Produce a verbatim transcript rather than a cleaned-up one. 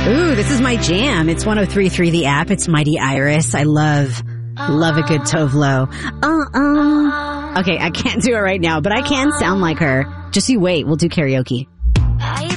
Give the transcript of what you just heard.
Ooh, this is my jam. It's one oh three point three The App. It's Mighty Iris. I love, love a good Tovlo. Uh-uh. Okay, I can't do it right now, but I can sound like her. Just you wait. We'll do karaoke.